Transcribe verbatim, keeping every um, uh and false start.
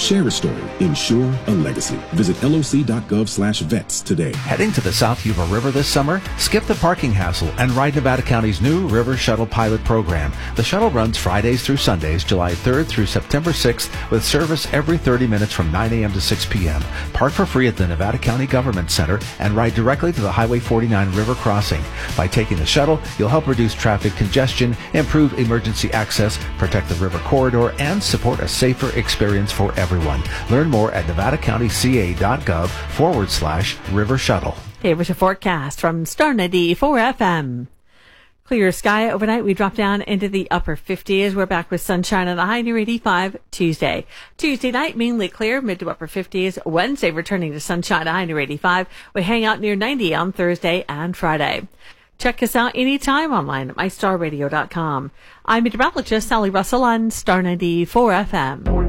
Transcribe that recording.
Share a story. Ensure a legacy. Visit loc.gov slash vets today. Heading to the South Yuba River this summer? Skip the parking hassle and ride Nevada County's new River Shuttle Pilot Program. The shuttle runs Fridays through Sundays, July third through September sixth, with service every thirty minutes from nine a.m. to six p.m. Park for free at the Nevada County Government Center and ride directly to the Highway forty-nine River Crossing. By taking the shuttle, you'll help reduce traffic congestion, improve emergency access, protect the river corridor, and support a safer experience for everyone. Learn more at nevadacountyca.gov forward slash river shuttle. Here was a forecast from Star ninety-four F M. Clear sky overnight. We drop down into the upper fifties. We're back with sunshine on a high near eighty-five Tuesday. Tuesday night, mainly clear, mid to upper fifties. Wednesday, returning to sunshine, a high near eighty-five. We hang out near ninety on Thursday and Friday. Check us out anytime online at my star radio dot com. I'm meteorologist Sally Russell on Star ninety-four F M.